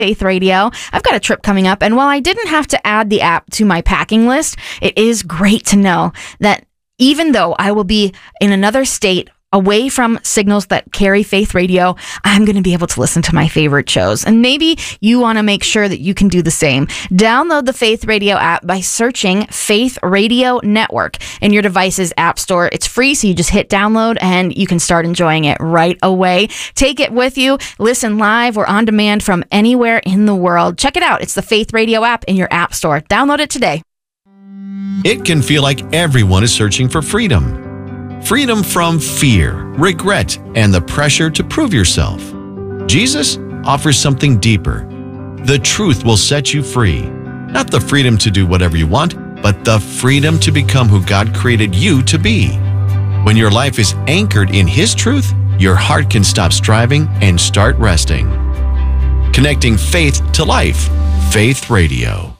Faith Radio. I've got a trip coming up, and while I didn't have to add the app to my packing list, it is great to know that even though I will be in another state away from signals that carry Faith Radio, I'm going to be able to listen to my favorite shows. And maybe you want to make sure that you can do the same. Download the Faith Radio app by searching Faith Radio Network in your device's app store. It's free, so you just hit download and you can start enjoying it right away. Take it with you. Listen live or on demand from anywhere in the world. Check it out. It's the Faith Radio app in your app store. Download it today. It can feel like everyone is searching for freedom. Freedom from fear, regret, and the pressure to prove yourself. Jesus offers something deeper. The truth will set you free. Not the freedom to do whatever you want, but the freedom to become who God created you to be. When your life is anchored in His truth, your heart can stop striving and start resting. Connecting faith to life. Faith Radio.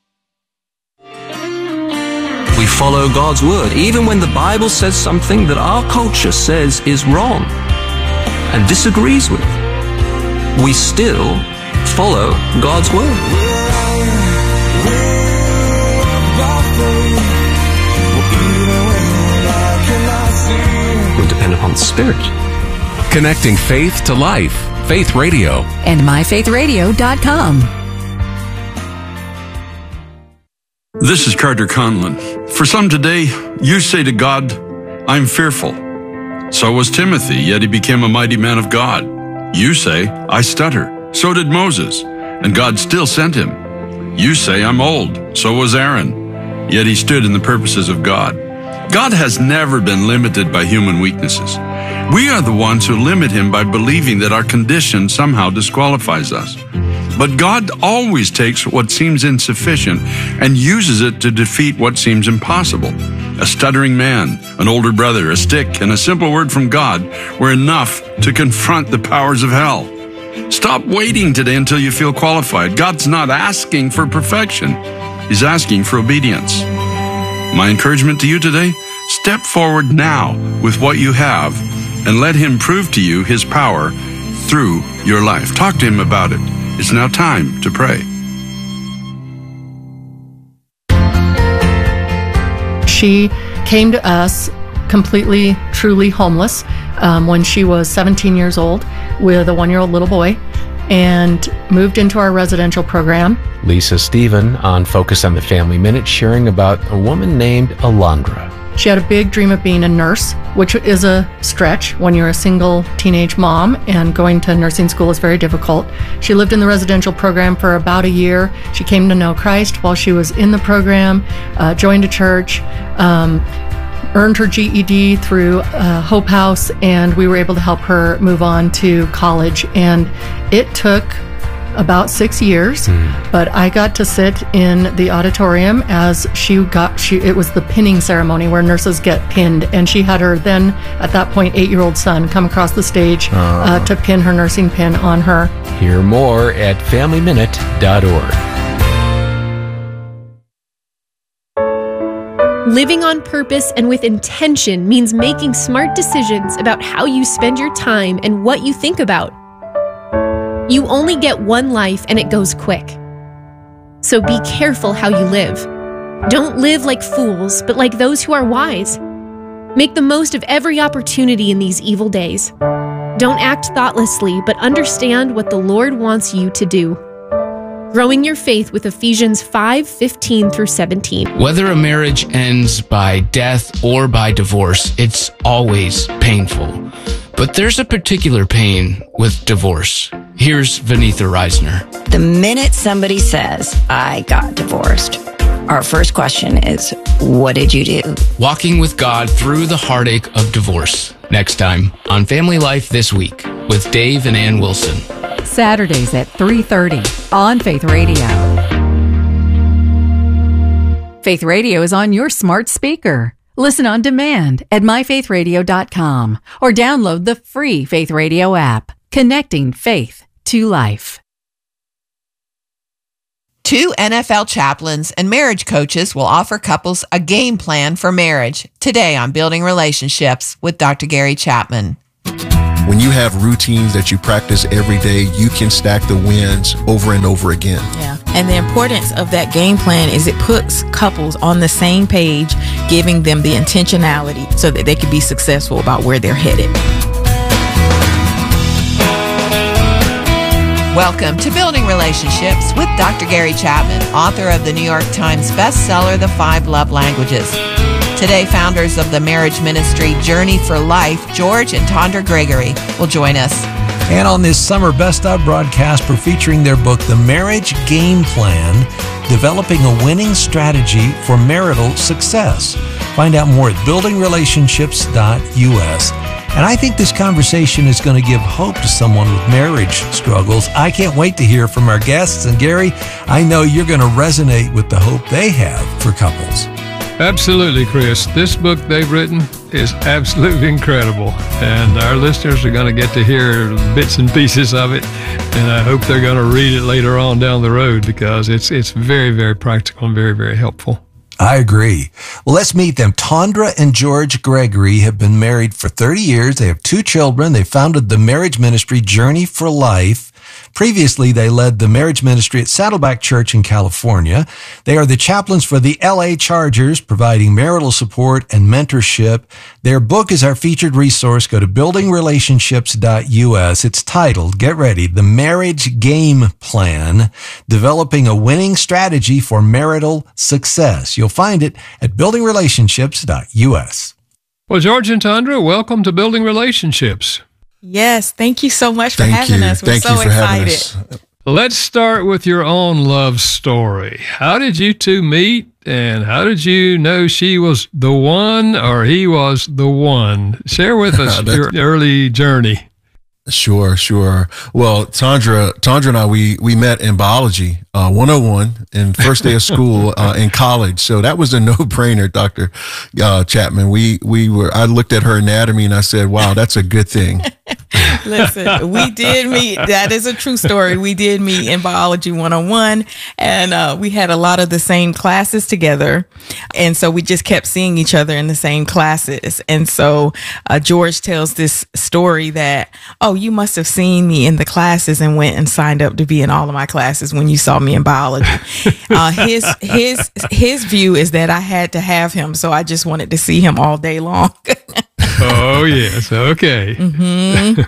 We follow God's word, even when the Bible says something that our culture says is wrong and disagrees with. We still follow God's word. We depend upon the Spirit. Connecting faith to life. Faith Radio. And myfaithradio.com. This is Carter Conlon. For some today, you say to God, I'm fearful. So was Timothy, yet he became a mighty man of God. You say, I stutter. So did Moses, and God still sent him. You say, I'm old. So was Aaron, yet he stood in the purposes of God. God has never been limited by human weaknesses. We are the ones who limit him by believing that our condition somehow disqualifies us. But God always takes what seems insufficient and uses it to defeat what seems impossible. A stuttering man, an older brother, a stick, and a simple word from God were enough to confront the powers of hell. Stop waiting today until you feel qualified. God's not asking for perfection. He's asking for obedience. My encouragement to you today, step forward now with what you have and let Him prove to you His power through your life. Talk to Him about it. It's now time to pray. She came to us completely, truly homeless when she was 17 years old with a 1-year-old little boy and moved into our residential program. Lisa Stephen on Focus on the Family Minute sharing about a woman named Alondra. She had a big dream of being a nurse, which is a stretch when you're a single teenage mom, and going to nursing school is very difficult. She lived in the residential program for about a year. She came to know Christ while she was in the program, joined a church, earned her GED through Hope House, and we were able to help her move on to college. And it took about 6 years, but I got to sit in the auditorium as it was the pinning ceremony where nurses get pinned, and she had her then, at that point, 8-year-old son come across the stage to pin her nursing pin on her. Hear more at FamilyMinute.org. Living on purpose and with intention means making smart decisions about how you spend your time and what you think about. You only get one life and it goes quick. So be careful how you live. Don't live like fools, but like those who are wise. Make the most of every opportunity in these evil days. Don't act thoughtlessly, but understand what the Lord wants you to do. Growing your faith with Ephesians 5:15 through 17. Whether a marriage ends by death or by divorce, it's always painful. But there's a particular pain with divorce. Here's Vanitha Reisner. The minute somebody says, I got divorced, our first question is, what did you do? Walking with God through the heartache of divorce. Next time on Family Life This Week with Dave and Ann Wilson. Saturdays at 3:30 on Faith Radio. Faith Radio is on your smart speaker. Listen on demand at myfaithradio.com or download the free Faith Radio app. Connecting faith to life. 2 NFL chaplains and marriage coaches will offer couples a game plan for marriage today on Building Relationships with Dr. Gary Chapman. when you have routines that you practice every day, you can stack the wins over and over again. Yeah. And the importance of that game plan is it puts couples on the same page, giving them the intentionality so that they can be successful about where they're headed. Welcome to Building Relationships with Dr. Gary Chapman, author of the New York Times bestseller, The 5 Love Languages. Today, founders of the marriage ministry Journey for Life, George and Tondra Gregory, will join us. And on this summer Best of broadcast, we're featuring their book, The Marriage Game Plan, Developing a Winning Strategy for Marital Success. Find out more at buildingrelationships.us. And I think this conversation is going to give hope to someone with marriage struggles. I can't wait to hear from our guests. And Gary, I know you're going to resonate with the hope they have for couples. Absolutely, Chris. This book they've written is absolutely incredible. And our listeners are going to get to hear bits and pieces of it. And I hope they're going to read it later on down the road because it's very, very practical and very, very helpful. I agree. Well, let's meet them. Tondra and George Gregory have been married for 30 years. They have 2 children. They founded the marriage ministry Journey for Life. Previously, they led the marriage ministry at Saddleback Church in California. They are the chaplains for the LA Chargers, providing marital support and mentorship. Their book is our featured resource. Go to buildingrelationships.us. It's titled, get ready, The Marriage Game Plan, Developing a Winning Strategy for Marital Success. You'll find it at buildingrelationships.us. Well, George and Tondra, welcome to Building Relationships. Yes, thank you so much for having us. We're so excited. Let's start with your own love story. How did you two meet, and how did you know she was the one or he was the one? Share with us your early journey. Sure. Well, Tondra and I, we met in biology 101 in first day of school in college. So that was a no-brainer, Dr. Chapman. I looked at her anatomy and I said, wow, that's a good thing. Listen, we did meet. That is a true story. We did meet in biology 101, and we had a lot of the same classes together. And so we just kept seeing each other in the same classes. And so George tells this story that, oh, you must have seen me in the classes and went and signed up to be in all of my classes when you saw me in biology. His view is that I had to have him, so I just wanted to see him all day long. Oh, yes. Okay. Mm-hmm.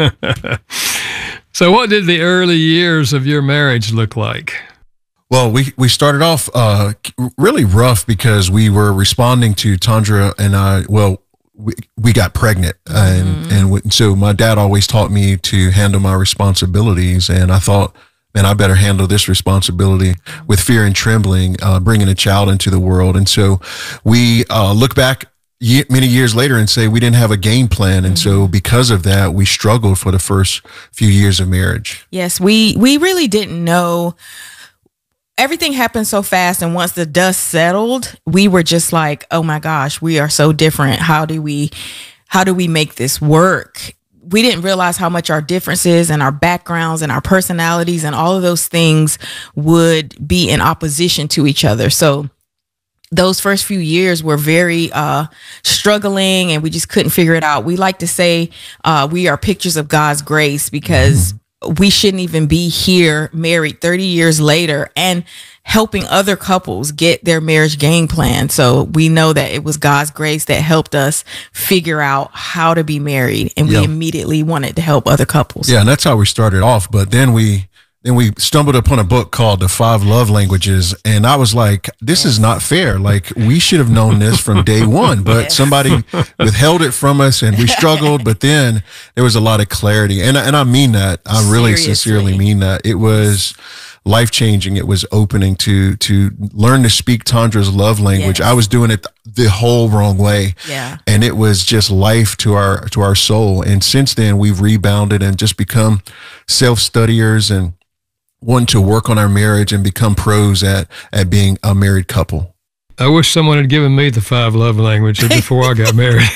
So what did the early years of your marriage look like? Well, we started off really rough because we were responding to Tondra and I. Well, we got pregnant, and so my dad always taught me to handle my responsibilities, and I thought, man, I better handle this responsibility with fear and trembling, bringing a child into the world. And so we look back many years later and say we didn't have a game plan. And so because of that, we struggled for the first few years of marriage. Yes, we really didn't know. Everything happened so fast. And once the dust settled, we were just like, oh my gosh, we are so different. How do we make this work? We didn't realize how much our differences and our backgrounds and our personalities and all of those things would be in opposition to each other. So those first few years were very struggling, and we just couldn't figure it out. We like to say we are pictures of God's grace because we shouldn't even be here married 30 years later and helping other couples get their marriage game plan. So we know that it was God's grace that helped us figure out how to be married, and we immediately wanted to help other couples. Yeah, and that's how we started off. But then we stumbled upon a book called The 5 Love Languages, and I was like, this is not fair. Like, we should have known this from day one, but somebody withheld it from us, and we struggled. But then there was a lot of clarity, and I mean that. I really sincerely mean that. It was life-changing. It was opening to learn to speak Tondra's love language. I was doing it the whole wrong way. Yeah. And it was just life to our soul. And since then, we've rebounded and just become self-studiers and want to work on our marriage and become pros at being a married couple. I wish someone had given me the 5 love languages before I got married.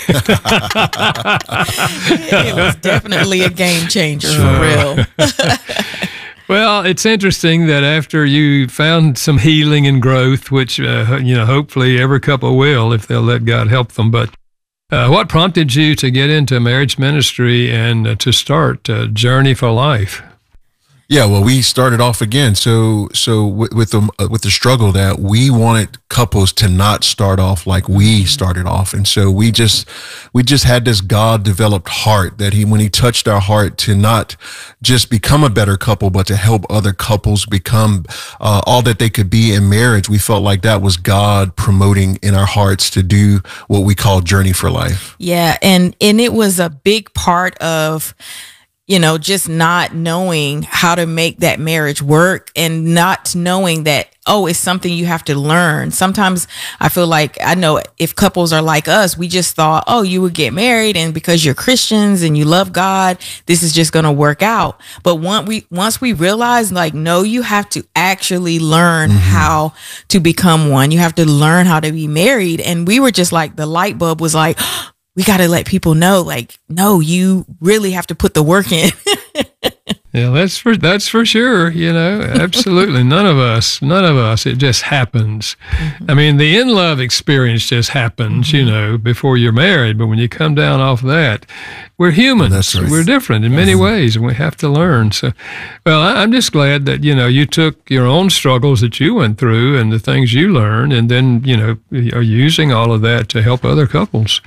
It was definitely a game changer, for real. Well, it's interesting that after you found some healing and growth, which, hopefully every couple will if they'll let God help them. But What prompted you to get into marriage ministry and to start Journey for Life? Yeah, well, we started off again. So with the struggle that we wanted couples to not start off like we started off, and so we just had this God developed heart that when he touched our heart to not just become a better couple, but to help other couples become all that they could be in marriage. We felt like that was God promoting in our hearts to do what we call Journey for Life. Yeah, and it was a big part of, just not knowing how to make that marriage work and not knowing that, it's something you have to learn. Sometimes I feel like, I know if couples are like us, we just thought, you would get married and because you're Christians and you love God, this is just going to work out. But once we realized, like, no, you have to actually learn how to become one. You have to learn how to be married. And we were just like, the light bulb was like, we got to let people know, like, no, you really have to put the work in. Yeah, that's for sure. Absolutely. None of us, it just happens. I mean, the in-love experience just happens, before you're married. But when you come down off that, we're humans. That's right. We're different in many ways, and we have to learn. So, well, I'm just glad that, you took your own struggles that you went through and the things you learned, and then, are using all of that to help other couples.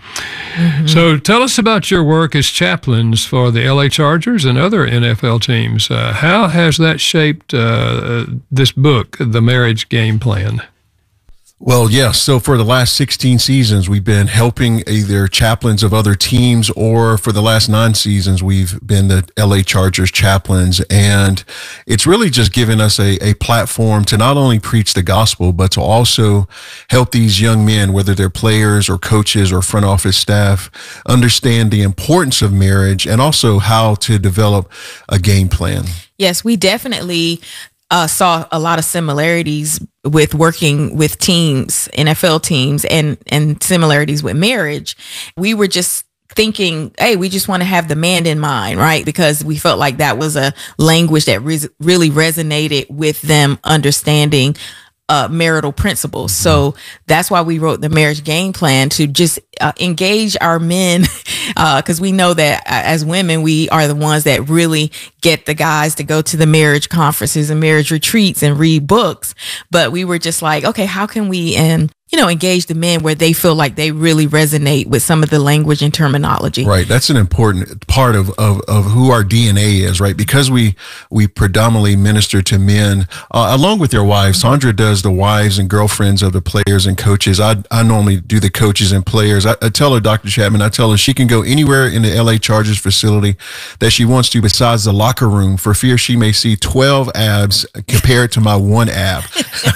So tell us about your work as chaplains for the LA Chargers and other NFL teams. How has that shaped this book, The Marriage Game Plan? Well, yes. So for the last 16 seasons, we've been helping either chaplains of other teams, or for the last 9 seasons, we've been the LA Chargers chaplains. And it's really just given us a platform to not only preach the gospel, but to also help these young men, whether they're players or coaches or front office staff, understand the importance of marriage and also how to develop a game plan. Yes, we definitely saw a lot of similarities with working with teams, NFL teams, and similarities with marriage. We were just thinking, hey, we just want to have the man in mind, right? Because we felt like that was a language that really resonated with them understanding marital principles. So that's why we wrote the Marriage Game Plan, to just engage our men, because we know that as women, we are the ones that really get the guys to go to the marriage conferences and marriage retreats and read books. But we were just like, okay, how can we engage the men where they feel like they really resonate with some of the language and terminology. Right. That's an important part of who our DNA is, right? Because we predominantly minister to men, along with their wives. Sandra does the wives and girlfriends of the players and coaches. I normally do the coaches and players. I tell her, Dr. Chapman, I tell her she can go anywhere in the LA Chargers facility that she wants to besides the locker room, for fear she may see 12 abs compared to my 1 ab.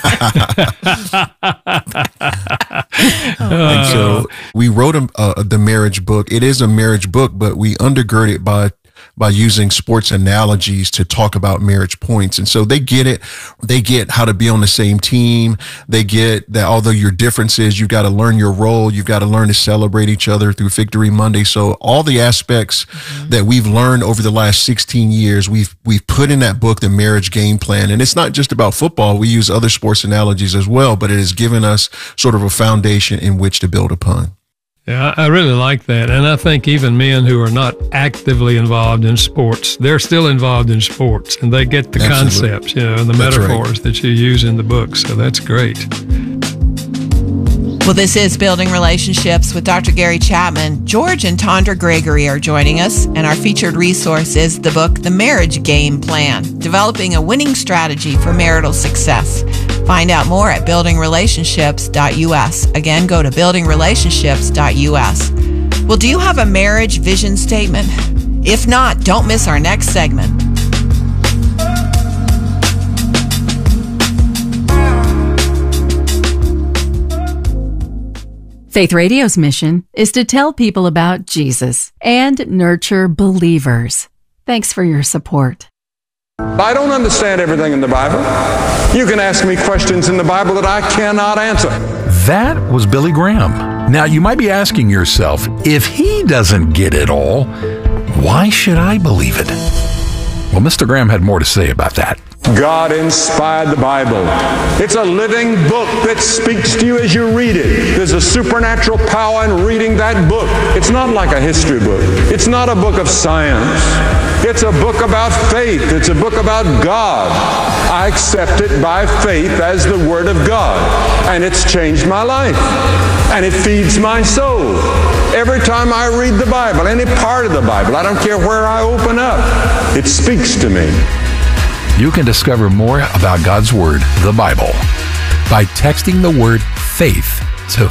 And so we wrote the marriage book. It is a marriage book, but we undergird it by using sports analogies to talk about marriage points. And so they get it. They get how to be on the same team. They get that although your differences, you've got to learn your role. You've got to learn to celebrate each other through Victory Monday. So all the aspects that we've learned over the last 16 years, we've put in that book, The Marriage Game Plan. And it's not just about football. We use other sports analogies as well, but it has given us sort of a foundation in which to build upon. Yeah, I really like that. And I think even men who are not actively involved in sports, they're still involved in sports, and they get the concepts, and the metaphors that you use in the book. So that's great. Well, this is Building Relationships with Dr. Gary Chapman. George and Tondra Gregory are joining us, and our featured resource is the book, The Marriage Game Plan, Developing a Winning Strategy for Marital Success. Find out more at buildingrelationships.us. Again, go to buildingrelationships.us. Well, do you have a marriage vision statement? If not, don't miss our next segment. Faith Radio's mission is to tell people about Jesus and nurture believers. Thanks for your support. I don't understand everything in the Bible. You can ask me questions in the Bible that I cannot answer. That was Billy Graham. Now, you might be asking yourself, if he doesn't get it all, why should I believe it? Well, Mr. Graham had more to say about that. God inspired the Bible. It's a living book that speaks to you as you read it. There's a supernatural power in reading that book. It's not like a history book. It's not a book of science. It's a book about faith. It's a book about God. I accept it by faith as the Word of God. And it's changed my life. And it feeds my soul. Every time I read the Bible, any part of the Bible, I don't care where I open up, it speaks to me. You can discover more about God's Word, the Bible, by texting the word faith to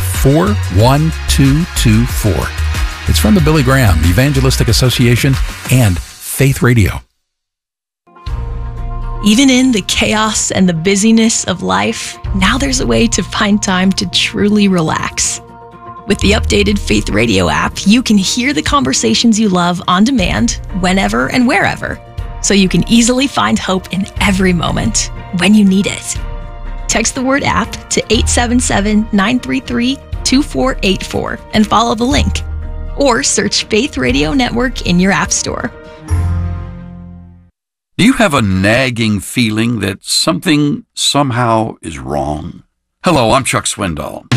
41224. It's from the Billy Graham Evangelistic Association and Faith Radio. Even in the chaos and the busyness of life, now there's a way to find time to truly relax. With the updated Faith Radio app, you can hear the conversations you love on demand, whenever and wherever, so you can easily find hope in every moment when you need it. Text the word app to 877-933-2484 and follow the link. Or search Faith Radio Network in your app store. Do you have a nagging feeling that something somehow is wrong? Hello, I'm Chuck Swindoll.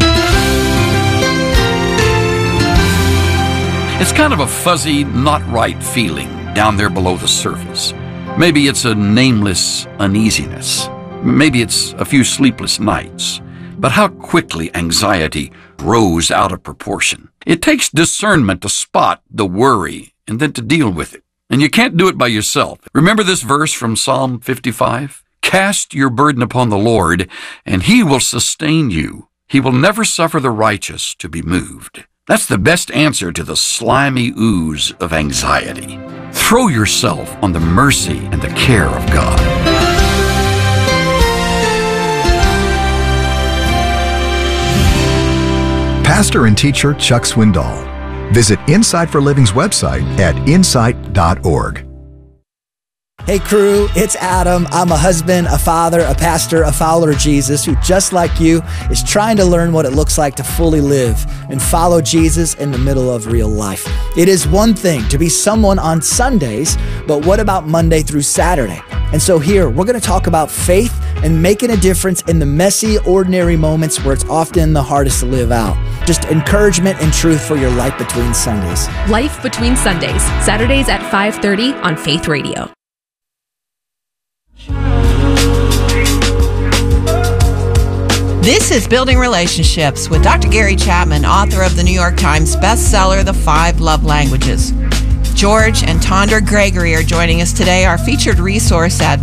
It's kind of a fuzzy, not right feeling down there below the surface. Maybe it's a nameless uneasiness. Maybe it's a few sleepless nights. But how quickly anxiety grows out of proportion. It takes discernment to spot the worry and then to deal with it. And you can't do it by yourself. Remember this verse from Psalm 55? Cast your burden upon the Lord, and He will sustain you. He will never suffer the righteous to be moved. That's the best answer to the slimy ooze of anxiety. Throw yourself on the mercy and the care of God. Pastor and teacher Chuck Swindoll. Visit Insight for Living's website at insight.org. Hey crew, it's Adam. I'm a husband, a father, a pastor, a follower of Jesus who, just like you, is trying to learn what it looks like to fully live and follow Jesus in the middle of real life. It is one thing to be someone on Sundays, but what about Monday through Saturday? And so here, we're going to talk about faith and making a difference in the messy, ordinary moments where it's often the hardest to live out. Just encouragement and truth for your life between Sundays. Life Between Sundays, Saturdays at 5:30 on Faith Radio. This is Building Relationships with Dr. Gary Chapman, author of the New York Times bestseller, The 5 Love Languages. George and Tondra Gregory are joining us today. Our featured resource at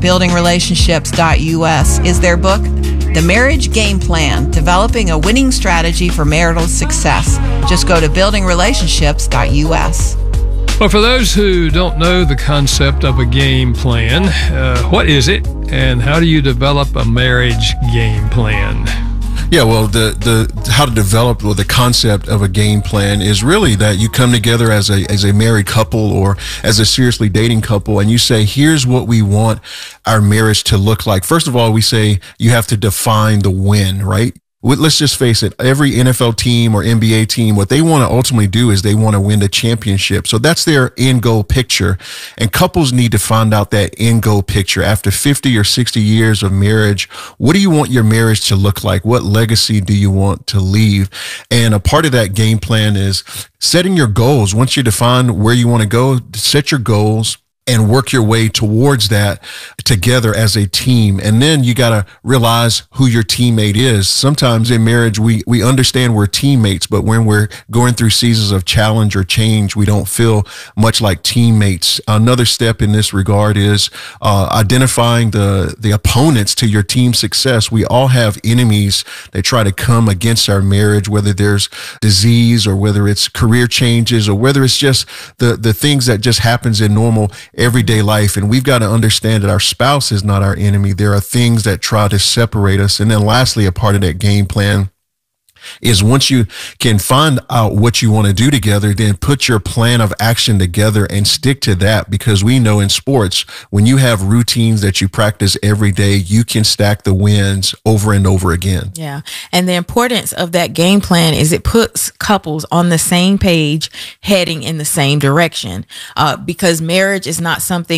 buildingrelationships.us is their book, The Marriage Game Plan, Developing a Winning Strategy for Marital Success. Just go to buildingrelationships.us. Well, for those who don't know the concept of a game plan, what is it, and how do you develop a marriage game plan? Yeah, well, the how to develop the concept of a game plan is really that you come together as a married couple or as a seriously dating couple, and you say, here's what we want our marriage to look like. First of all, we say you have to define the win, right? Let's just face it, every NFL team or NBA team, what they want to ultimately do is they want to win the championship. So that's their end goal picture. And couples need to find out that end goal picture. After 50 or 60 years of marriage, what do you want your marriage to look like? What legacy do you want to leave? And a part of that game plan is setting your goals. Once you define where you want to go, set your goals and work your way towards that together as a team. And then you got to realize who your teammate is. Sometimes in marriage, we understand we're teammates, but when we're going through seasons of challenge or change, we don't feel much like teammates. Another step in this regard is identifying the opponents to your team's success. We all have enemies that try to come against our marriage, whether there's disease or whether it's career changes or whether it's just the things that just happens in normal everyday life. And we've got to understand that our spouse is not our enemy. There are things that try to separate us. And then lastly, a part of that game plan is once you can find out what you want to do together, then put your plan of action together and stick to that, because we know in sports, when you have routines that you practice every day, you can stack the wins over and over again. Yeah. And the importance of that game plan is it puts couples on the same page, heading in the same direction, because marriage is not something that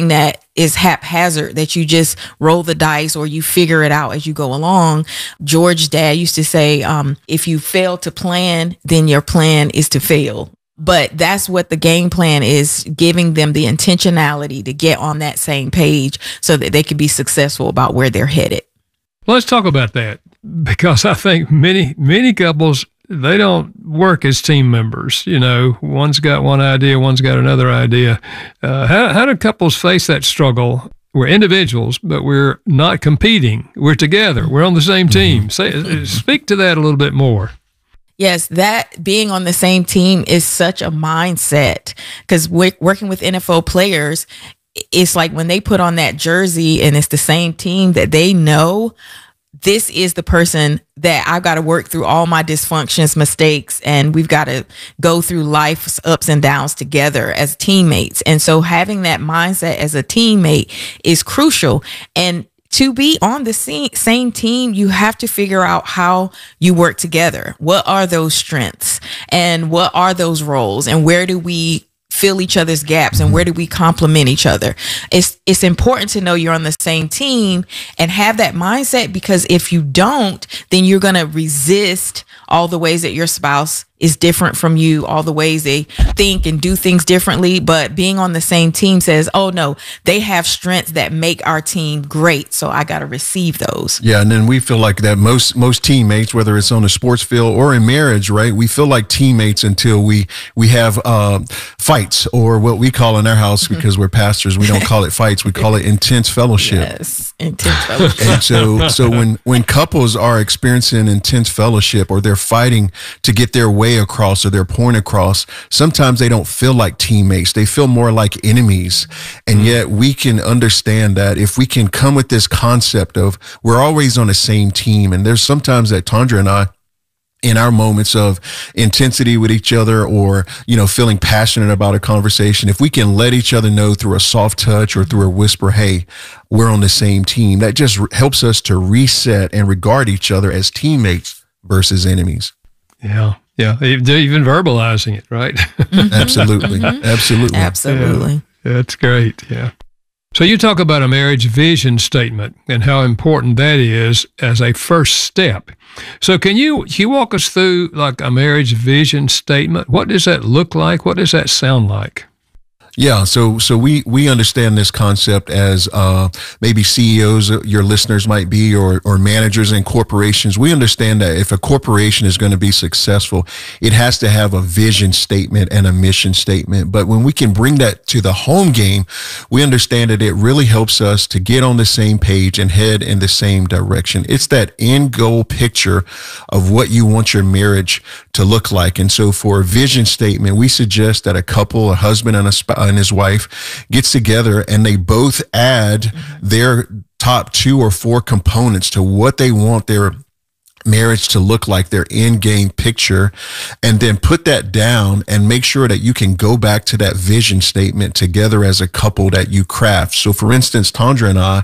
is haphazard, that you just roll the dice or you figure it out as you go along. George's dad used to say, if you fail to plan, then your plan is to fail. But that's what the game plan is, giving them the intentionality to get on that same page so that they can be successful about where they're headed. Let's talk about that, because I think many couples, they don't work as team members. You know, one's got one idea, one's got another idea. How do couples face that struggle? We're individuals, but we're not competing. We're together. We're on the same team. Speak to that a little bit more. Yes, that being on the same team is such a mindset, because working with NFL players, it's like when they put on that jersey and it's the same team, that they know this is the person that I've got to work through all my dysfunctions, mistakes, and we've got to go through life's ups and downs together as teammates. And so having that mindset as a teammate is crucial. And to be on the same team, you have to figure out how you work together. What are those strengths and what are those roles, and where do we fill each other's gaps, and where do we complement each other? It's important to know you're on the same team and have that mindset, because if you don't, then you're going to resist all the ways that your spouse is different from you, all the ways they think and do things differently. But being on the same team says, oh no, they have strengths that make our team great, so I got to receive those. Yeah, and then we feel like that most teammates, whether it's on the sports field or in marriage, right? We feel like teammates until we have fights, or what we call in our house, because we're pastors, we don't call it fights, we call it intense fellowship. Yes, intense fellowship. And so when couples are experiencing intense fellowship, or they're fighting to get their way across or their point across, sometimes they don't feel like teammates. They feel more like enemies. And yet we can understand that if we can come with this concept of we're always on the same team. And there's sometimes that Tondra and I, in our moments of intensity with each other, or, you know, feeling passionate about a conversation, if we can let each other know through a soft touch or through a whisper, hey, we're on the same team, that just helps us to reset and regard each other as teammates versus enemies. Yeah. Yeah. Even verbalizing it, right? Absolutely. Absolutely. Absolutely. Yeah, that's great. Yeah. So you talk about a marriage vision statement and how important that is as a first step. So can you walk us through like a marriage vision statement? What does that look like? What does that sound like? Yeah, so we understand this concept as maybe CEOs, your listeners might be, or managers in corporations. We understand that if a corporation is going to be successful, it has to have a vision statement and a mission statement. But when we can bring that to the home game, we understand that it really helps us to get on the same page and head in the same direction. It's that end goal picture of what you want your marriage to look like. And so for a vision statement, we suggest that a couple, a husband and his wife, gets together and they both add their top 2 or 4 components to what they want their marriage to look like, their end game picture, and then put that down and make sure that you can go back to that vision statement together as a couple that you craft. So for instance, Tondra and I,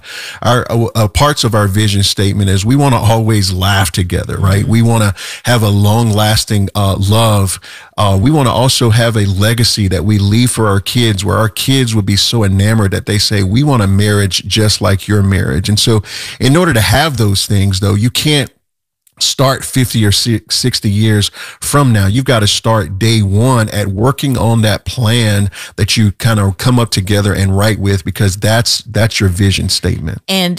our parts of our vision statement is we want to always laugh together, right? We want to have a long lasting love. We want to also have a legacy that we leave for our kids, where our kids would be so enamored that they say, we want a marriage just like your marriage. And so in order to have those things, though, you can't start 50 or 60 years from now. You've got to start day one at working on that plan that you kind of come up together and write with, because that's your vision statement. And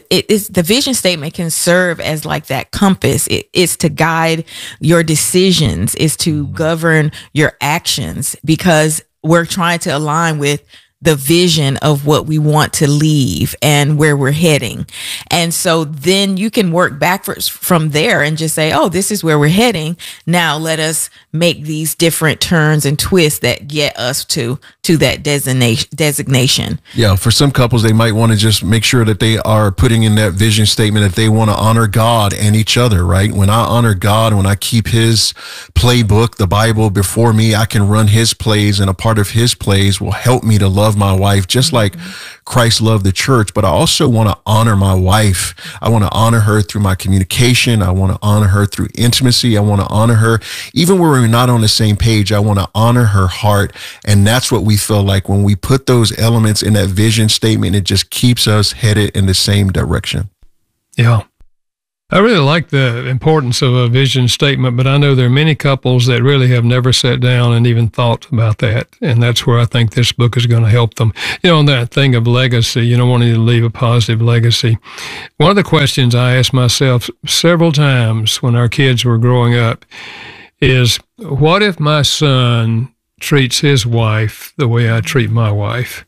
the vision statement can serve as like that compass. It's to guide your decisions, is to govern your actions, because we're trying to align with the vision of what we want to leave and where we're heading. And so then you can work backwards from there and just say, oh, this is where we're heading. Now let us make these different turns and twists that get us to that designation. Yeah. For some couples, they might want to just make sure that they are putting in that vision statement that they want to honor God and each other, right? When I honor God, when I keep his playbook, the Bible, before me, I can run his plays, and a part of his plays will help me to love love my wife just like Christ loved the church, but I also want to honor my wife. I want to honor her through my communication. I want to honor her through intimacy. I want to honor her even when we're not on the same page. I want to honor her heart. And that's what we feel like when we put those elements in that vision statement, it just keeps us headed in the same direction. Yeah. I really like the importance of a vision statement, but I know there are many couples that really have never sat down and even thought about that. And that's where I think this book is going to help them. On that thing of legacy, wanting to leave a positive legacy. One of the questions I asked myself several times when our kids were growing up is, what if my son treats his wife the way I treat my wife?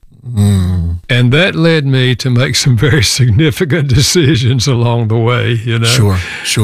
And that led me to make some very significant decisions along the way, Sure.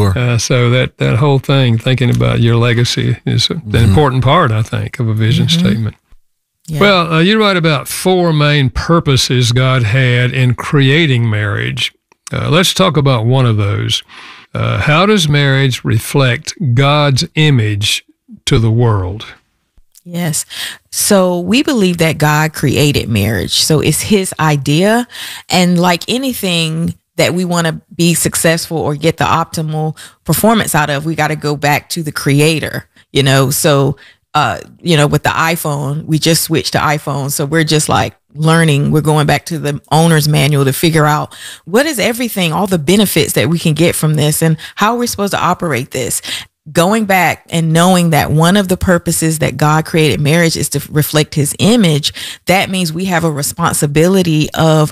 So that whole thing, thinking about your legacy, is an important part, I think, of a vision statement. Yeah. Well, you write about 4 main purposes God had in creating marriage. Let's talk about one of those. How does marriage reflect God's image to the world? Yes. So we believe that God created marriage. So it's his idea. And like anything that we want to be successful or get the optimal performance out of, we got to go back to the creator, So, with the iPhone, we just switched to iPhone. So we're just like learning. We're going back to the owner's manual to figure out what is everything, all the benefits that we can get from this and how we're supposed to operate this. Going back and knowing that one of the purposes that God created marriage is to reflect his image, that means we have a responsibility of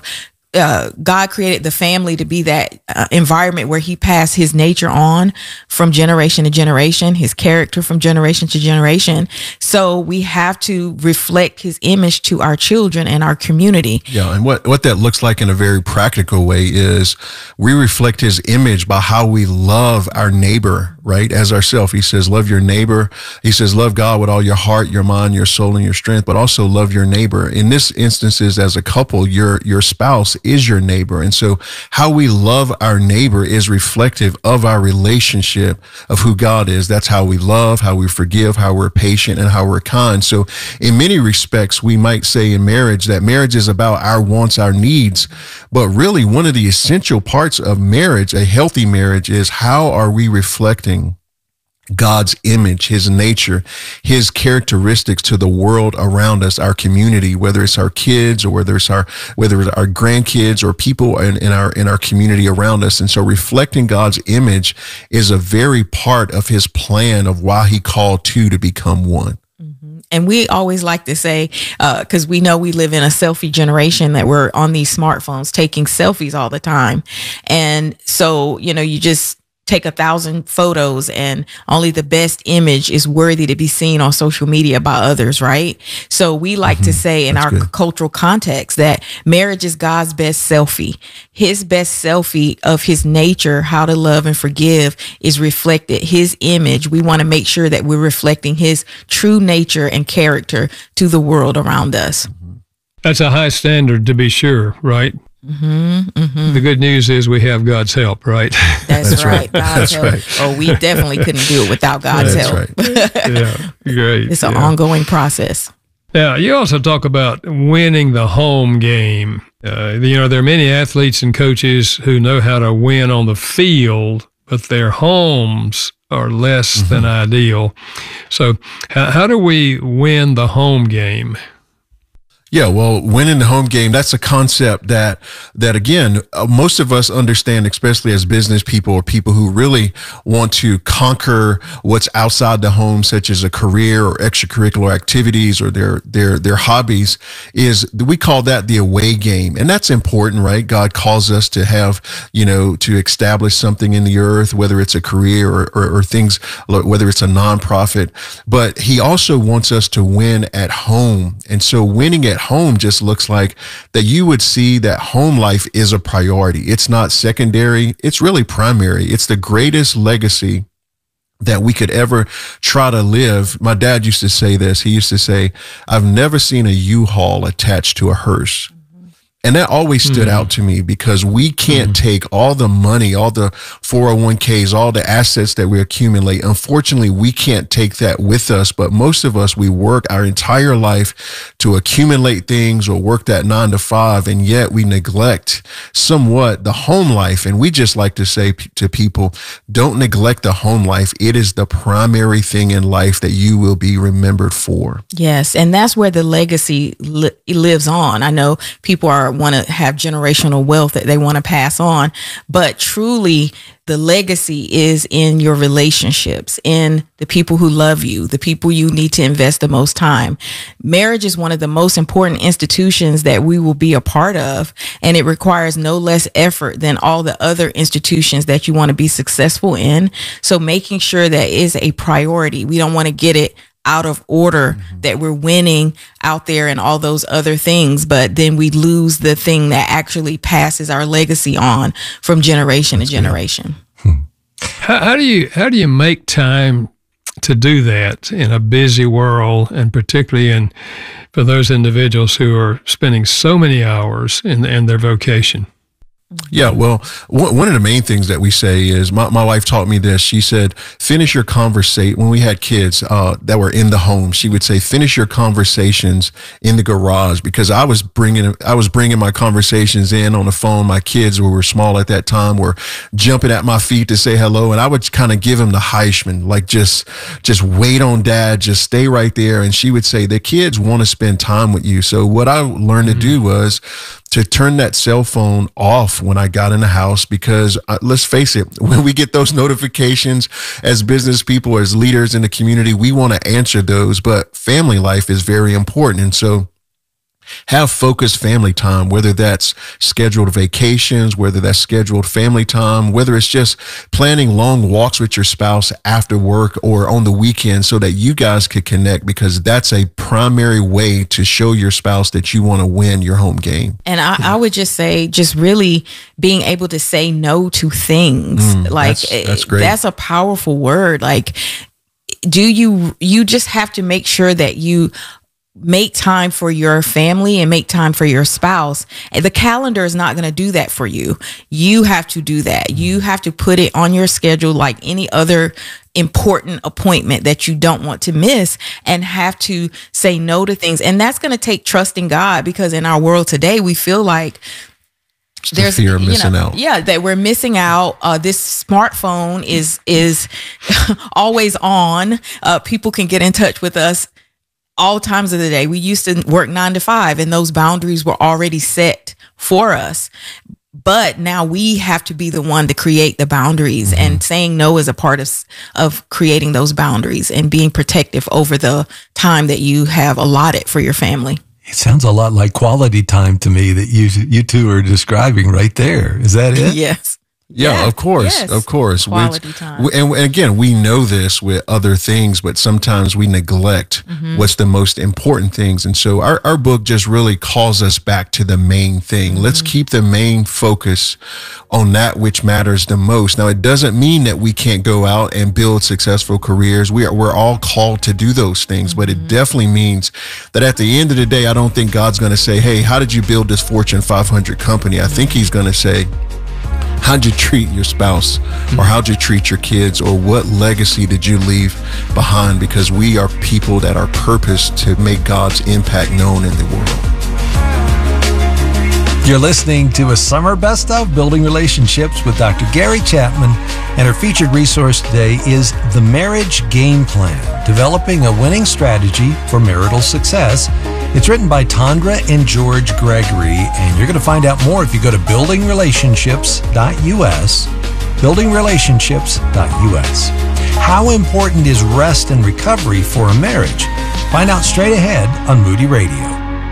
God created the family to be that environment where he passed his nature on from generation to generation, his character from generation to generation. So we have to reflect his image to our children and our community. Yeah, and what that looks like in a very practical way is we reflect his image by how we love our neighbor, right? As ourselves. He says, love your neighbor. He says, love God with all your heart, your mind, your soul, and your strength, but also love your neighbor. In this instances, as a couple, your spouse is your neighbor. And so how we love our neighbor is reflective of our relationship of who God is. That's how we love, how we forgive, how we're patient, and how we're kind. So in many respects, we might say in marriage that marriage is about our wants, our needs. But really, one of the essential parts of marriage, a healthy marriage, is how are we reflecting God's image, his nature, his characteristics to the world around us, our community, whether it's our kids or whether it's our grandkids or people in our community around us. And so reflecting God's image is a very part of his plan of why he called two to become one. And we always like to say, because we know we live in a selfie generation, that we're on these smartphones taking selfies all the time. And so, you just take 1,000 photos and only the best image is worthy to be seen on social media by others, right? So we like to say in our cultural context that marriage is God's best selfie. His best selfie of his nature, how to love and forgive, is reflected. His image, we want to make sure that we're reflecting his true nature and character to the world around us. That's a high standard, to be sure, right? The good news is we have God's help, right? That's right. God's help. Right. Oh, we definitely couldn't do it without God's help. Right. Yeah, great. It's an ongoing process. Now, you also talk about winning the home game. There are many athletes and coaches who know how to win on the field, but their homes are less than ideal. So how do we win the home game? Yeah, well, winning the home game, that's a concept that again, most of us understand, especially as business people or people who really want to conquer what's outside the home, such as a career or extracurricular activities or their hobbies, is we call that the away game. And that's important, right? God calls us to have, to establish something in the earth, whether it's a career or things, whether it's a nonprofit, but he also wants us to win at home. And so winning at home just looks like that you would see that home life is a priority. It's not secondary. It's really primary. It's the greatest legacy that we could ever try to live. My dad used to say this. He used to say, I've never seen a U-Haul attached to a hearse. And that always stood out to me because we can't take all the money, all the 401ks, all the assets that we accumulate. Unfortunately, we can't take that with us, but most of us, we work our entire life to accumulate things or work that 9 to 5, and yet we neglect somewhat the home life. And we just like to say to people, don't neglect the home life. It is the primary thing in life that you will be remembered for. Yes, and that's where the legacy lives on. I know people want to have generational wealth that they want to pass on, but truly the legacy is in your relationships, in the people who love you, the people you need to invest the most time. Marriage is one of the most important institutions that we will be a part of, and it requires no less effort than all the other institutions that you want to be successful in. So making sure that is a priority. We don't want to get it out of order, that we're winning out there and all those other things, but then we lose the thing that actually passes our legacy on from generation to generation. How do you make time to do that in a busy world, and particularly for those individuals who are spending so many hours in their vocation? Yeah, well, one of the main things that we say is, my wife taught me this. She said, finish your conversation. When we had kids that were in the home, she would say, finish your conversations in the garage, because I was bringing my conversations in on the phone. My kids, who were small at that time, were jumping at my feet to say hello, and I would kind of give them the Heisman, like just wait on dad, just stay right there. And she would say, the kids want to spend time with you. So what I learned to do was to turn that cell phone off when I got in the house, because let's face it, when we get those notifications as business people, as leaders in the community, we want to answer those, but family life is very important. And so have focused family time, whether that's scheduled vacations, whether that's scheduled family time, whether it's just planning long walks with your spouse after work or on the weekend, so that you guys could connect, because that's a primary way to show your spouse that you want to win your home game. And I would just say, just really being able to say no to things. That's great. That's a powerful word. Like, you just have to make sure that you make time for your family and make time for your spouse. And the calendar is not going to do that for you. You have to do that. You have to put it on your schedule like any other important appointment that you don't want to miss, and have to say no to things. And that's going to take trust in God, because in our world today, we feel like there's fear of missing out. Yeah, that we're missing out. This smartphone is always on. People can get in touch with us all times of the day. We used to work 9 to 5, and those boundaries were already set for us. But now we have to be the one to create the boundaries, and saying no is a part of creating those boundaries and being protective over the time that you have allotted for your family. It sounds a lot like quality time to me that you two are describing right there. Is that it? Yes. Yeah, of course, yes. of course. Quality time. And again, we know this with other things, but sometimes we neglect what's the most important things. And so our book just really calls us back to the main thing. Let's keep the main focus on that which matters the most. Now, it doesn't mean that we can't go out and build successful careers. We're all called to do those things, but it definitely means that at the end of the day, I don't think God's going to say, hey, how did you build this Fortune 500 company? I think he's going to say, how'd you treat your spouse, or how'd you treat your kids, or what legacy did you leave behind? Because we are people that are purposed to make God's impact known in the world. You're listening to a summer best of Building Relationships with Dr. Gary Chapman, and our featured resource today is The Marriage Game Plan, Developing a Winning Strategy for Marital Success. It's written by Tondra and George Gregory, and you're going to find out more if you go to buildingrelationships.us, buildingrelationships.us. How important is rest and recovery for a marriage? Find out straight ahead on Moody Radio.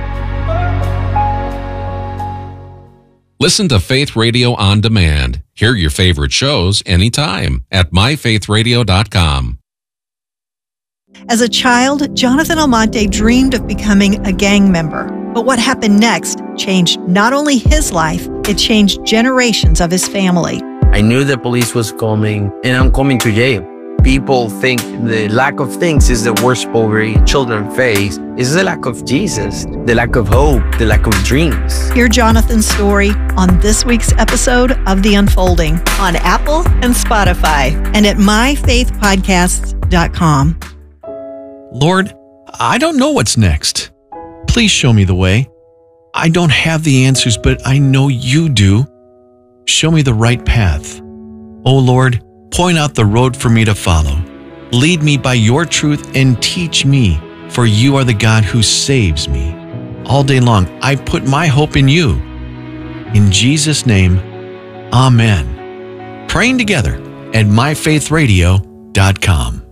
Listen to Faith Radio on demand. Hear your favorite shows anytime at myfaithradio.com. As a child, Jonathan Almonte dreamed of becoming a gang member. But what happened next changed not only his life, it changed generations of his family. I knew the police was coming, and I'm coming to jail. people think the lack of things is the worst poverty children face. It's the lack of Jesus, the lack of hope, the lack of dreams. Hear Jonathan's story on this week's episode of The Unfolding on Apple and Spotify and at myfaithpodcasts.com. Lord, I don't know what's next. Please show me the way. I don't have the answers, but I know you do. Show me the right path. Oh Lord, point out the road for me to follow. Lead me by your truth and teach me, for you are the God who saves me. All day long, I put my hope in you. In Jesus' name, amen. Praying together at myfaithradio.com.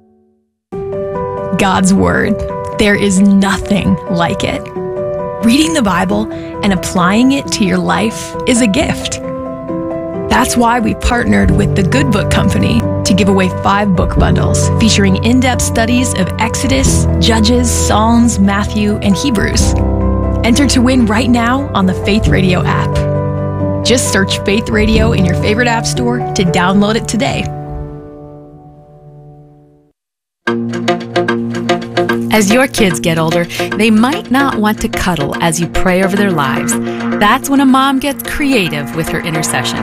God's Word. There is nothing like it. Reading the Bible and applying it to your life is a gift. That's why we partnered with the Good Book Company to give away 5 book bundles featuring in-depth studies of Exodus, Judges, Psalms, Matthew, and Hebrews. Enter to win right now on the Faith Radio app. Just search Faith Radio in your favorite app store to download it today. As your kids get older, they might not want to cuddle as you pray over their lives. That's when a mom gets creative with her intercession.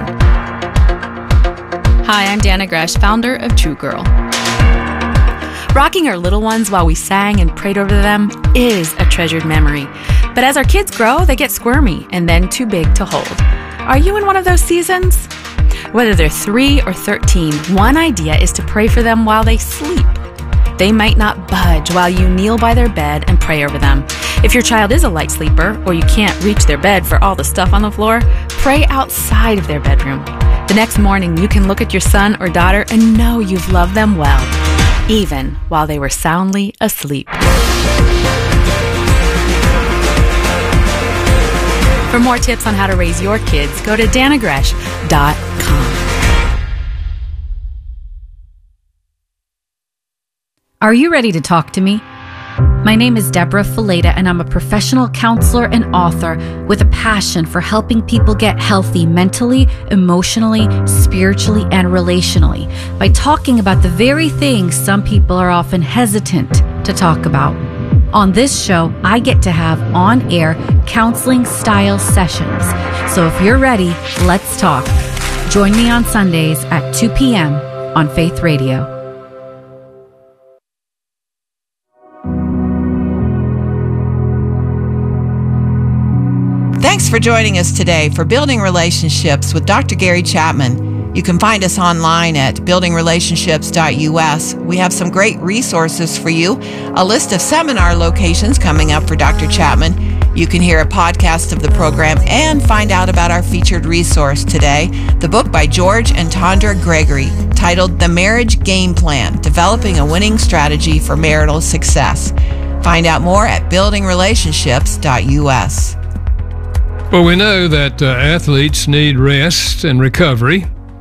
Hi, I'm Dana Gresh, founder of True Girl. Rocking our little ones while we sang and prayed over them is a treasured memory. But as our kids grow, they get squirmy and then too big to hold. Are you in one of those seasons? Whether they're 3 or 13, one idea is to pray for them while they sleep. They might not budge while you kneel by their bed and pray over them. If your child is a light sleeper or you can't reach their bed for all the stuff on the floor, pray outside of their bedroom. The next morning, you can look at your son or daughter and know you've loved them well, even while they were soundly asleep. For more tips on how to raise your kids, go to danagresh.com. Are you ready to talk to me? My name is Deborah Fileta, and I'm a professional counselor and author with a passion for helping people get healthy mentally, emotionally, spiritually, and relationally by talking about the very things some people are often hesitant to talk about. On this show, I get to have on-air counseling-style sessions. So if you're ready, let's talk. Join me on Sundays at 2 p.m. on Faith Radio. Thanks for joining us today for Building Relationships with Dr. Gary Chapman. You can find us online at buildingrelationships.us. We have some great resources for you, a list of seminar locations coming up for Dr. Chapman. You can hear a podcast of the program and find out about our featured resource today, the book by George and Tondra Gregory, titled The Marriage Game Plan, Developing a Winning Strategy for Marital Success. Find out more at buildingrelationships.us. Well, we know that athletes need rest and recovery,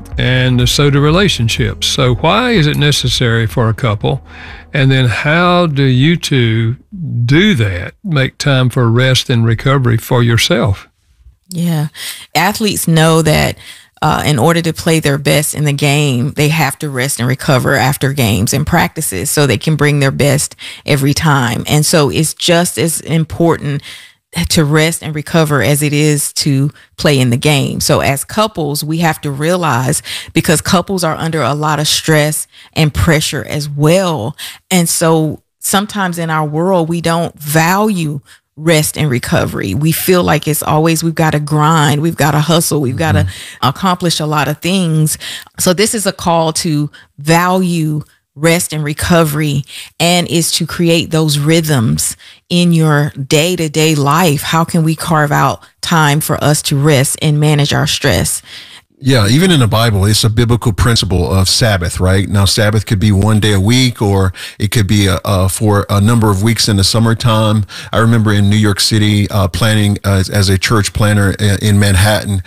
and so do relationships. So why is it necessary for a couple? And then how do you two do that, make time for rest and recovery for yourself? Yeah. Athletes know that in order to play their best in the game, they have to rest and recover after games and practices so they can bring their best every time. And so it's just as important to rest and recover as it is to play in the game. So as couples, we have to realize, because couples are under a lot of stress and pressure as well. And so sometimes in our world, we don't value rest and recovery. We feel like it's always, we've got to grind, we've got to hustle, we've got to accomplish a lot of things. So this is a call to value rest and recovery, and is to create those rhythms in your day-to-day life. How can we carve out time for us to rest and manage our stress? Yeah, even in the Bible, it's a biblical principle of Sabbath, right? Now, Sabbath could be one day a week, or it could be for a number of weeks in the summertime. I remember in New York City, planning as a church planner in Manhattan,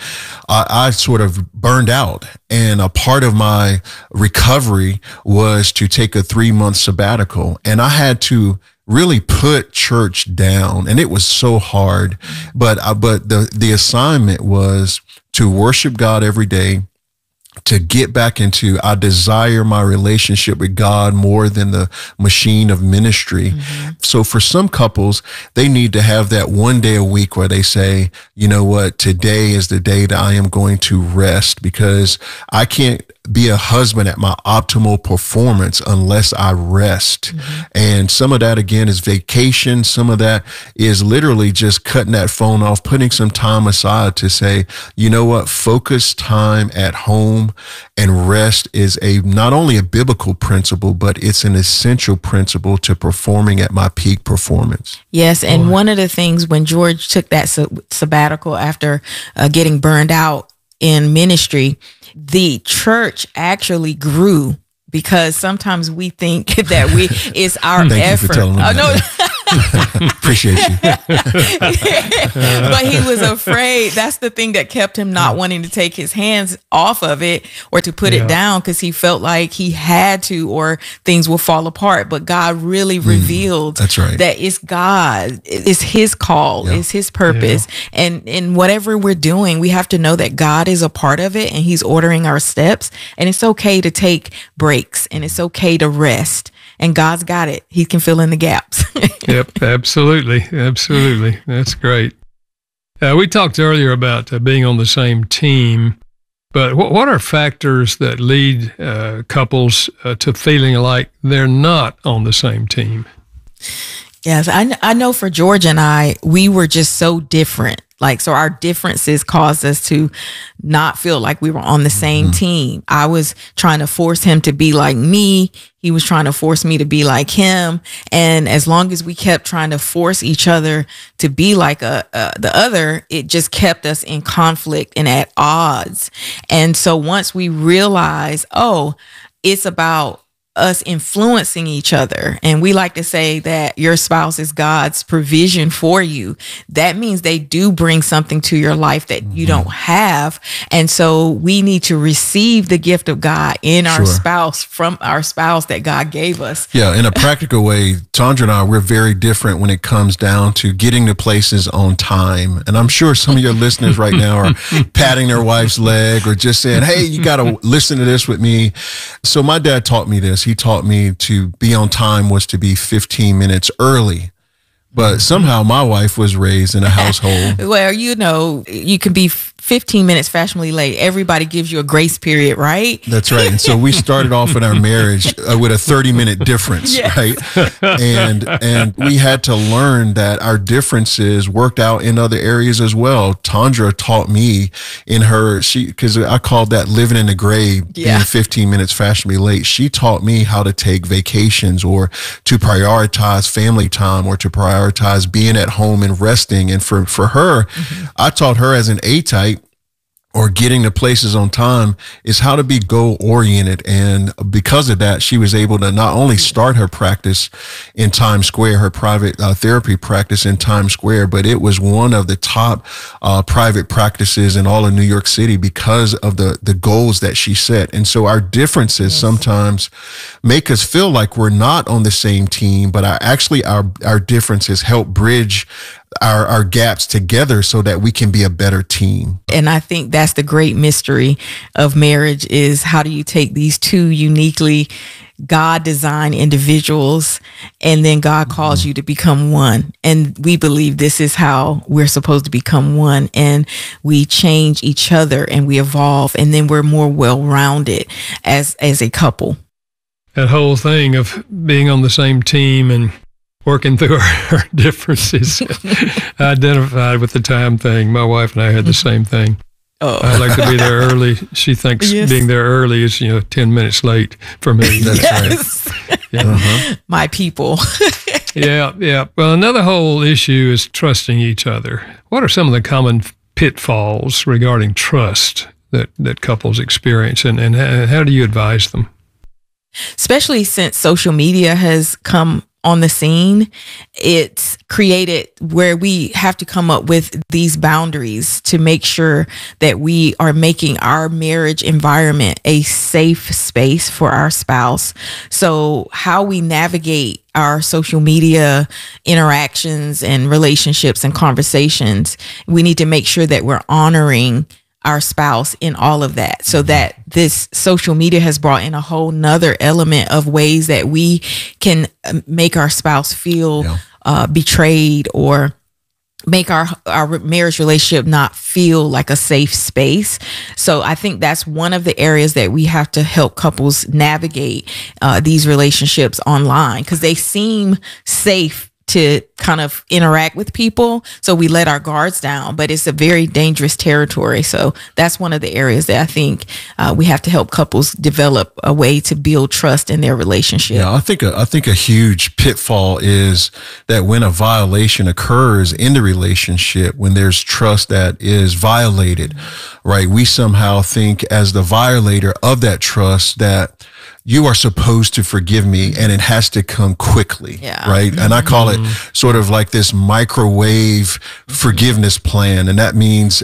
I sort of burned out. And a part of my recovery was to take a 3-month sabbatical. And I had to really put church down, and it was so hard. But the assignment was to worship God every day, to get back into, I desire my relationship with God more than the machine of ministry. So for some couples, they need to have that one day a week where they say, you know what, today is the day that I am going to rest, because I can't be a husband at my optimal performance unless I rest. And some of that, again, is vacation. Some of that is literally just cutting that phone off, putting some time aside to say, you know what, focus time at home and rest is not only a biblical principle, but it's an essential principle to performing at my peak performance. Yes, and one of the things when George took that sabbatical after getting burned out in ministry, the church actually grew, because sometimes we think that it's our Thank effort. You for telling me that. Appreciate you. But he was afraid. That's the thing that kept him not wanting to take his hands off of it or to put it down, because he felt like he had to, or things will fall apart. But God really revealed that's right. that it's God, it's his call, it's his purpose. And in whatever we're doing, we have to know that God is a part of it and he's ordering our steps. And it's okay to take breaks and it's okay to rest. And God's got it. He can fill in the gaps. Yep, absolutely. Absolutely. That's great. We talked earlier about being on the same team, but what are factors that lead couples to feeling like they're not on the same team? Yes, I know for George and I, we were just so different. So our differences caused us to not feel like we were on the same team. I was trying to force him to be like me. He was trying to force me to be like him. And as long as we kept trying to force each other to be like the other, it just kept us in conflict and at odds. And so once we realized, it's about us influencing each other. And we like to say that your spouse is God's provision for you. That means they do bring something to your life that you don't have. And so we need to receive the gift of God in our spouse, from our spouse that God gave us. Yeah, in a practical way, Tondra and I, we're very different when it comes down to getting to places on time. And I'm sure some of your listeners right now are patting their wife's leg or just saying, hey, you got to listen to this with me. So my dad taught me this. He taught me to be on time was to be 15 minutes early. But somehow my wife was raised in a household. Well, you can be 15 minutes fashionably late. Everybody gives you a grace period, right? That's right. And so we started off in our marriage with a 30-minute difference, right? And we had to learn that our differences worked out in other areas as well. Tondra taught me in because I called that living in the gray, being 15 minutes fashionably late. She taught me how to take vacations or to prioritize family time or to prioritize being at home and resting. And for her, I taught her as an A-type, or getting to places on time, is how to be goal-oriented. And because of that, she was able to not only start her practice in Times Square, her private therapy practice in Times Square, but it was one of the top private practices in all of New York City because of the goals that she set. And so our differences sometimes make us feel like we're not on the same team, but our differences help bridge our gaps together so that we can be a better team. And I think that's the great mystery of marriage, is how do you take these two uniquely God-designed individuals, and then God calls you to become one. And we believe this is how we're supposed to become one. And we change each other and we evolve, and then we're more well-rounded as a couple. That whole thing of being on the same team and working through our differences, identified with the time thing. My wife and I had the same thing. I like to be there early. She thinks being there early is, 10 minutes late for me. That's right. Yeah. My people. Yeah. Well, another whole issue is trusting each other. What are some of the common pitfalls regarding trust that couples experience, and how do you advise them? Especially since social media has come on the scene, it's created where we have to come up with these boundaries to make sure that we are making our marriage environment a safe space for our spouse. So how we navigate our social media interactions and relationships and conversations, we need to make sure that we're honoring our spouse in all of that, so that this social media has brought in a whole nother element of ways that we can make our spouse feel betrayed, or make our marriage relationship not feel like a safe space. So I think that's one of the areas that we have to help couples navigate these relationships online, because they seem safe to kind of interact with people. So we let our guards down, but it's a very dangerous territory. So that's one of the areas that I think we have to help couples develop a way to build trust in their relationship. Yeah, I think a huge pitfall is that when a violation occurs in the relationship, when there's trust that is violated, right? We somehow think as the violator of that trust that you are supposed to forgive me, and it has to come quickly, right? And I call it sort of like this microwave forgiveness plan. And that means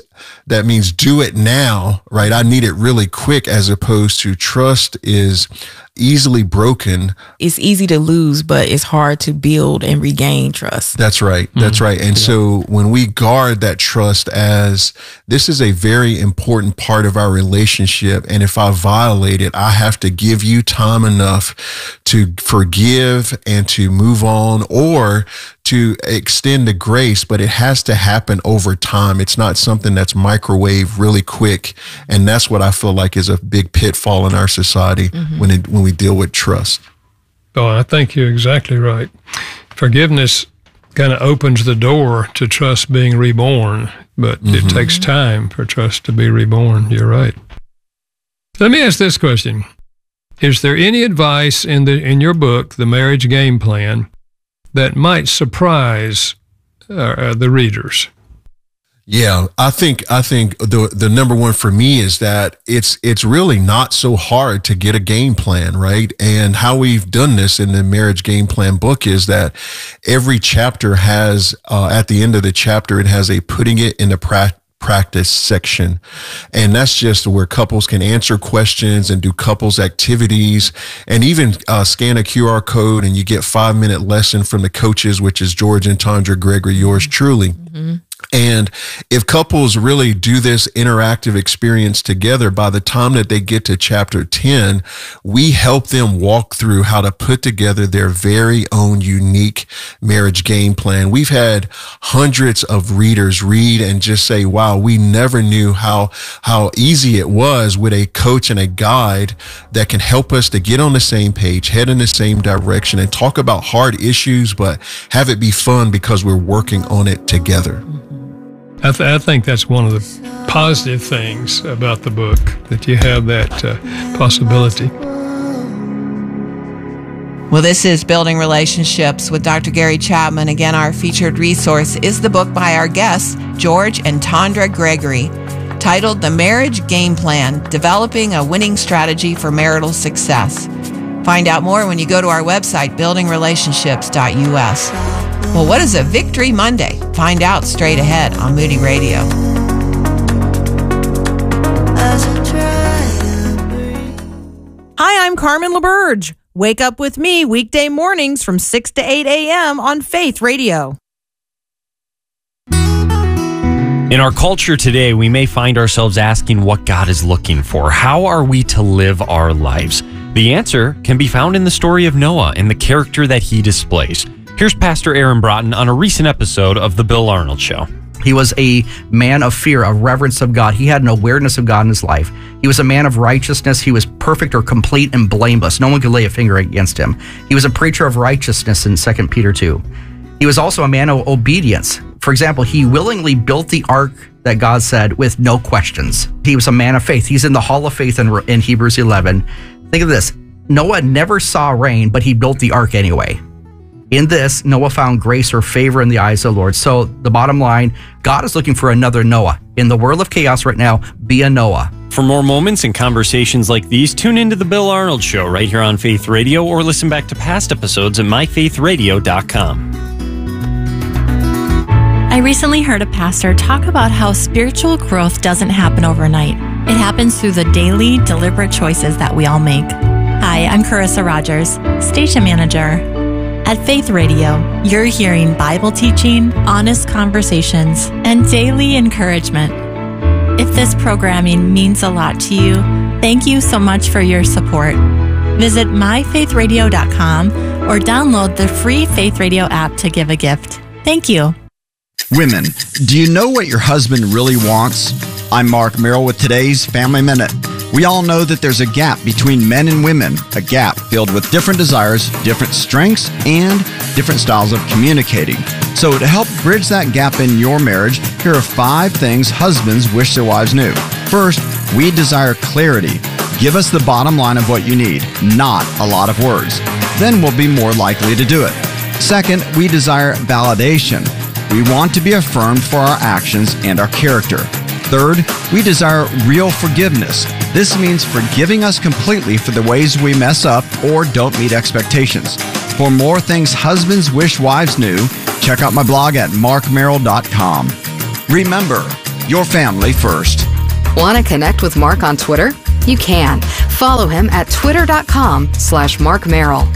do it now, right? I need it really quick, as opposed to trust is easily broken. It's easy to lose, but it's hard to build and regain trust. That's right. That's right. And so when we guard that trust as this is a very important part of our relationship, and if I violate it, I have to give you time enough to forgive and to move on, or to extend the grace, but it has to happen over time. It's not something that's microwave really quick. And that's what I feel like is a big pitfall in our society when we deal with trust. Oh, I think you're exactly right. Forgiveness kind of opens the door to trust being reborn, but it takes time for trust to be reborn. You're right. Let me ask this question. Is there any advice in your book, The Marriage Game Plan, that might surprise the readers? Yeah, I think the number one for me is that it's really not so hard to get a game plan, right? And how we've done this in the Marriage Game Plan book is that every chapter has, at the end of the chapter, it has a putting it into practice section. And that's just where couples can answer questions and do couples activities, and even scan a QR code and you get 5-minute lesson from the coaches, which is George and Tondra Gregory, yours truly. And if couples really do this interactive experience together, by the time that they get to chapter 10, we help them walk through how to put together their very own unique marriage game plan. We've had hundreds of readers read and just say, wow, we never knew how easy it was with a coach and a guide that can help us to get on the same page, head in the same direction, and talk about hard issues, but have it be fun because we're working on it together. I think that's one of the positive things about the book, that you have that possibility. Well, this is Building Relationships with Dr. Gary Chapman. Again, our featured resource is the book by our guests, George and Tondra Gregory, titled The Marriage Game Plan, Developing a Winning Strategy for Marital Success. Find out more when you go to our website, buildingrelationships.us. Well, what is a Victory Monday? Find out straight ahead on Moody Radio. Hi, I'm Carmen LaBerge. Wake up with me weekday mornings from 6 to 8 a.m. on Faith Radio. In our culture today, we may find ourselves asking what God is looking for. How are we to live our lives? The answer can be found in the story of Noah and the character that he displays. Here's Pastor Aaron Broughton on a recent episode of The Bill Arnold Show. He was a man of fear, a reverence of God. He had an awareness of God in his life. He was a man of righteousness. He was perfect or complete and blameless. No one could lay a finger against him. He was a preacher of righteousness in 2 Peter 2. He was also a man of obedience. For example, he willingly built the ark that God said with no questions. He was a man of faith. He's in the Hall of Faith in Hebrews 11. Think of this. Noah never saw rain, but he built the ark anyway. In this, Noah found grace or favor in the eyes of the Lord. So the bottom line, God is looking for another Noah. In the world of chaos right now, be a Noah. For more moments and conversations like these, tune into The Bill Arnold Show right here on Faith Radio, or listen back to past episodes at myfaithradio.com. I recently heard a pastor talk about how spiritual growth doesn't happen overnight. It happens through the daily, deliberate choices that we all make. Hi, I'm Carissa Rogers, station manager. At Faith Radio, you're hearing Bible teaching, honest conversations, and daily encouragement. If this programming means a lot to you, thank you so much for your support. Visit myfaithradio.com or download the free Faith Radio app to give a gift. Thank you. Women, do you know what your husband really wants? I'm Mark Merrill with today's Family Minute. We all know that there's a gap between men and women, a gap filled with different desires, different strengths, and different styles of communicating. So to help bridge that gap in your marriage, here are 5 things husbands wish their wives knew. First, we desire clarity. Give us the bottom line of what you need, not a lot of words. Then we'll be more likely to do it. Second, we desire validation. We want to be affirmed for our actions and our character. Third, we desire real forgiveness. This means forgiving us completely for the ways we mess up or don't meet expectations. For more things husbands wish wives knew, check out my blog at markmerrill.com. Remember, your family first. Want to connect with Mark on Twitter? You can. Follow him at twitter.com/markmerrill.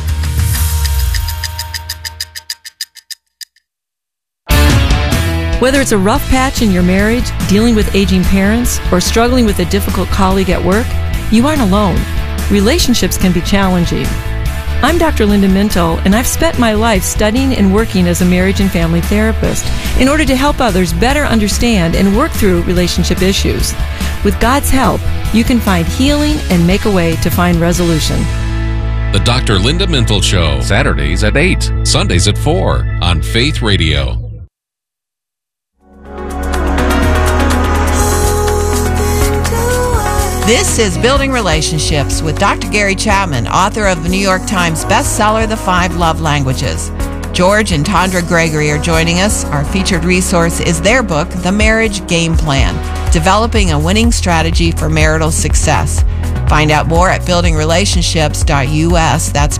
Whether it's a rough patch in your marriage, dealing with aging parents, or struggling with a difficult colleague at work, you aren't alone. Relationships can be challenging. I'm Dr. Linda Minto, and I've spent my life studying and working as a marriage and family therapist in order to help others better understand and work through relationship issues. With God's help, you can find healing and make a way to find resolution. The Dr. Linda Minto Show, Saturdays at 8, Sundays at 4 on Faith Radio. This is Building Relationships with Dr. Gary Chapman, author of the New York Times bestseller, The 5 Love Languages. George and Tondra Gregory are joining us. Our featured resource is their book, The Marriage Game Plan, Developing a Winning Strategy for Marital Success. Find out more at buildingrelationships.us. That's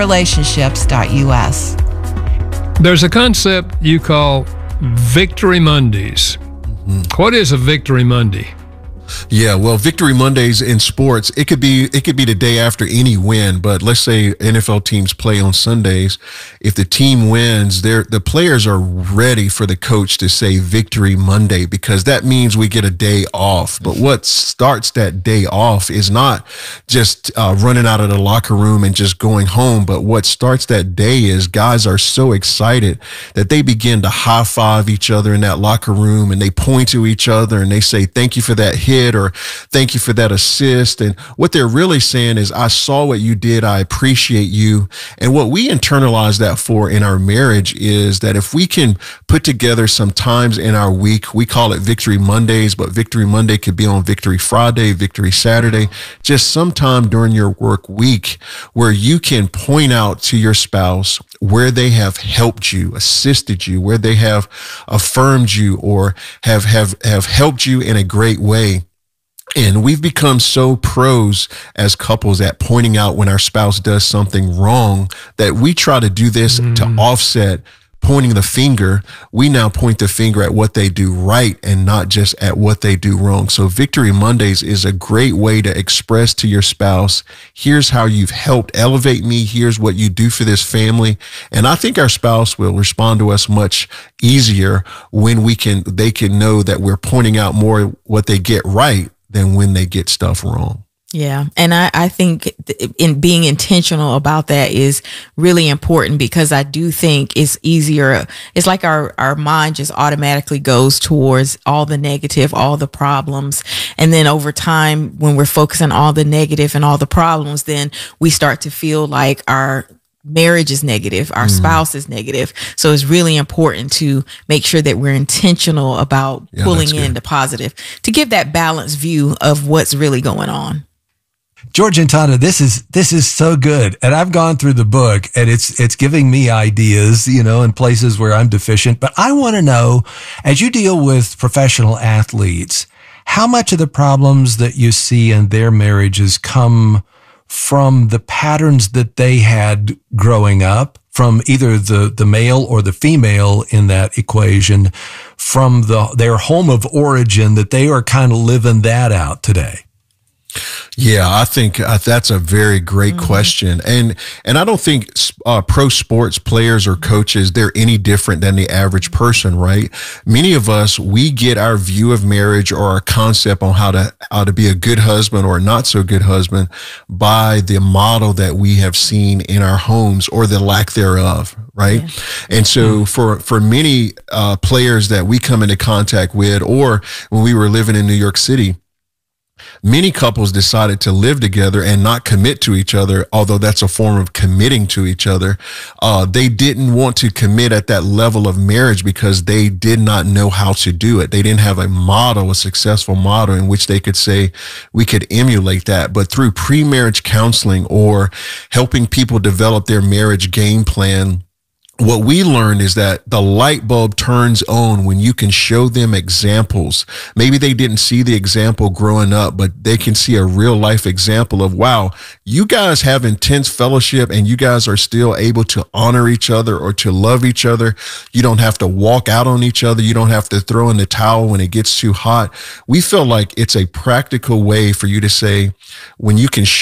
buildingrelationships.us. There's a concept you call Victory Mondays. What is a Victory Monday? Yeah, well, Victory Mondays in sports, it could be the day after any win, but let's say NFL teams play on Sundays. If the team wins, the players are ready for the coach to say Victory Monday, because that means we get a day off. But what starts that day off is not just running out of the locker room and just going home, but what starts that day is guys are so excited that they begin to high five each other in that locker room, and they point to each other and they say, thank you for that hit, or thank you for that assist. And what they're really saying is, I saw what you did. I appreciate you. And what we internalize that for in our marriage is that if we can put together some times in our week, we call it Victory Mondays, but Victory Monday could be on Victory Friday, Victory Saturday, just sometime during your work week where you can point out to your spouse where they have helped you, assisted you, where they have affirmed you, or have helped you in a great way. And we've become so pros as couples at pointing out when our spouse does something wrong that we try to do this to offset pointing the finger. We now point the finger at what they do right and not just at what they do wrong. So Victory Mondays is a great way to express to your spouse, here's how you've helped elevate me. Here's what you do for this family. And I think our spouse will respond to us much easier when they can know that we're pointing out more what they get right than when they get stuff wrong. Yeah. And I think in being intentional about that is really important, because I do think it's easier. It's like our mind just automatically goes towards all the negative, all the problems. And then over time, when we're focusing on all the negative and all the problems, then we start to feel like our marriage is negative, our spouse is negative. So it's really important to make sure that we're intentional about pulling in the positive to give that balanced view of what's really going on. George and Tondra, this is so good. And I've gone through the book, and it's giving me ideas, in places where I'm deficient. But I want to know, as you deal with professional athletes, how much of the problems that you see in their marriages come from the patterns that they had growing up, from either the male or the female in that equation, from their home of origin, that they are kind of living that out today? Yeah, I think that's a very great question. And I don't think pro sports players or coaches, they're any different than the average person, right? Many of us, we get our view of marriage or our concept on how to be a good husband or not so good husband by the model that we have seen in our homes or the lack thereof, right? Yeah. And so for many players that we come into contact with, or when we were living in New York City, many couples decided to live together and not commit to each other, although that's a form of committing to each other. They didn't want to commit at that level of marriage because they did not know how to do it. They didn't have a model, a successful model in which they could say, we could emulate that. But through pre-marriage counseling or helping people develop their marriage game plan, what we learned is that the light bulb turns on when you can show them examples. Maybe they didn't see the example growing up, but they can see a real life example of, wow, you guys have intense fellowship and you guys are still able to honor each other or to love each other. You don't have to walk out on each other. You don't have to throw in the towel when it gets too hot. We feel like it's a practical way for you to say, when you can